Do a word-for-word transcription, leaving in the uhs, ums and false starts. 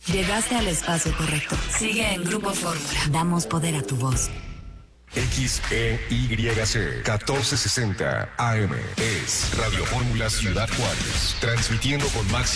Llegaste al espacio correcto. Sigue en Grupo Fórmula. Damos poder a tu voz. X E Y C catorce sesenta A M es Radio Fórmula Ciudad Juárez, transmitiendo con máxima